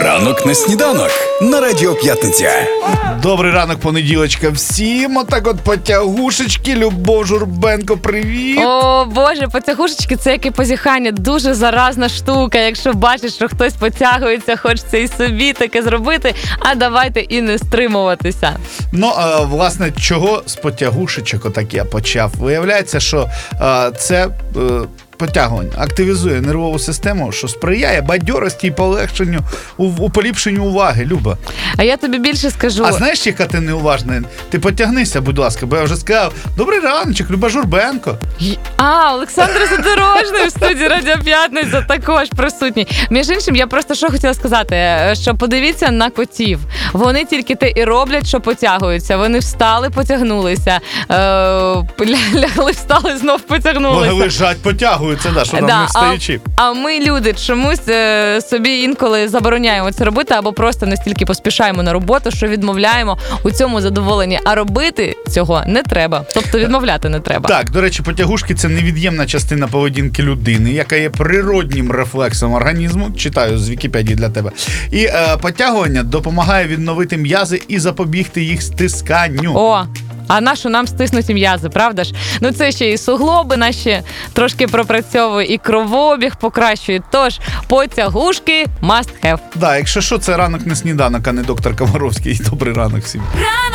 Ранок на сніданок на Радіо П'ятниця. Добрий ранок, понеділочка всім. Отак от потягушечки. Любов Журбенко, привіт. О, Боже, потягушечки – це як і позіхання. Дуже заразна штука. Якщо бачиш, що хтось потягується, хочеться і собі таке зробити, а давайте і не стримуватися. Ну, власне, чого з потягушечок отак я почав? Виявляється, що це... потягування активізує нервову систему, що сприяє бадьорості і полегшенню у поліпшенню уваги, Люба. А я тобі більше скажу. А знаєш, яка ти неуважна? Ти потягнися, будь ласка, бо я вже сказав: добрий раночок, Люба Журбенко. Олександр Задорожний в студії Радіо П'ятниця також присутній. Між іншим, я просто що хотіла сказати, що подивіться на котів. Вони тільки те і роблять, що потягуються. Вони встали, потягнулися. Лягли, встали, знов потягнулися. Вони лежать, потягуються, що там не встаючи. А ми, люди, чомусь собі інколи забороняємо це робити, або просто настільки поспішаємо на роботу, що відмовляємо у цьому задоволенні. А робити цього не треба. Тобто відмовляти не треба. Так, до речі, потягушки – це невід'ємна частина поведінки людини, яка є природнім рефлексом організму. Читаю з Вікіпедії для тебе. І потягування допомагає відновити м'язи і запобігти їх стисканню. А нащо нам стиснуті м'язи, правда ж? Ну це ще і суглоби наші трошки пропрацьовує, і кровообіг покращує. Тож, потягушки must have. Да, якщо що, це ранок не сніданок, а не доктор Комаровський. Добрий ранок всім.